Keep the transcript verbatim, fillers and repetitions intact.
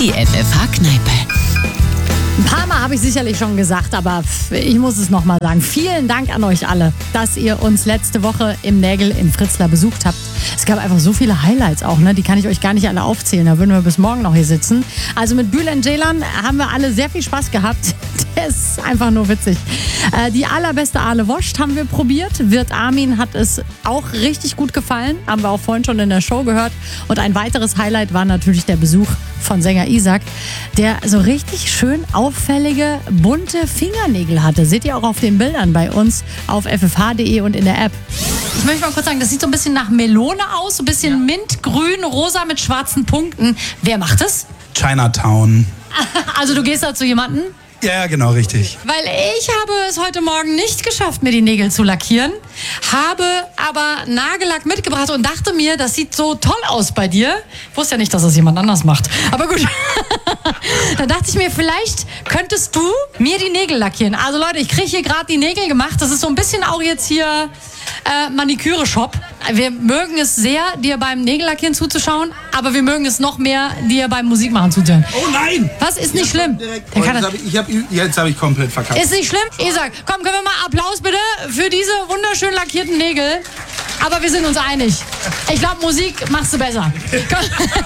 Die F F H-Kneipe. Ein paar Mal habe ich sicherlich schon gesagt, aber ich muss es nochmal sagen. Vielen Dank an euch alle, dass ihr uns letzte Woche im Nägel im Fritzlar besucht habt. Es gab einfach so viele Highlights auch, ne? Die kann ich euch gar nicht alle aufzählen. Da würden wir bis morgen noch hier sitzen. Also mit Bülent Ceylan haben wir alle sehr viel Spaß gehabt. Der ist einfach nur witzig. Äh, die allerbeste Aale Woscht haben wir probiert. Wirt Armin hat es auch richtig gut gefallen. Haben wir auch vorhin schon in der Show gehört. Und ein weiteres Highlight war natürlich der Besuch von Sänger Isaac, der so richtig schön auffällige, bunte Fingernägel hatte. Seht ihr auch auf den Bildern bei uns auf f f h punkt d e und in der App. Ich möchte mal kurz sagen, das sieht so ein bisschen nach Melone aus, so ein bisschen ja. Mintgrün, rosa mit schwarzen Punkten. Wer macht das? Chinatown. Also du gehst da zu jemandem? Ja, genau, richtig. Weil ich habe es heute Morgen nicht geschafft, mir die Nägel zu lackieren, habe aber Nagellack mitgebracht und dachte mir, das sieht so toll aus bei dir. Ich wusste ja nicht, dass das jemand anders macht. Aber gut, dann dachte ich mir, vielleicht könntest du mir die Nägel lackieren. Also Leute, ich kriege hier gerade die Nägel gemacht. Das ist so ein bisschen auch jetzt hier äh, Maniküre-Shop. Wir mögen es sehr, dir beim Nägellackieren zuzuschauen, aber wir mögen es noch mehr, dir beim Musikmachen zuzuhören. Oh nein! Was ist nicht schlimm? Oh, jetzt habe ich, ich hab, jetzt hab ich komplett verkackt. Ist nicht schlimm? Isaac, komm, können wir mal Applaus bitte für diese wunderschön lackierten Nägel. Aber wir sind uns einig. Ich glaube, Musik machst du besser. Komm.